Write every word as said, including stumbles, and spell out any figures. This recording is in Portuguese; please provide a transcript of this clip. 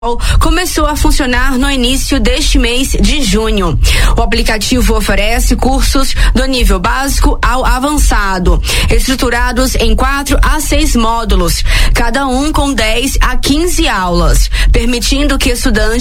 começou a funcionar no início deste mês de junho. O aplicativo oferece cursos do nível básico ao avançado, estruturados em quatro a seis módulos, cada um com dez a quinze aulas, permitindo que estudantes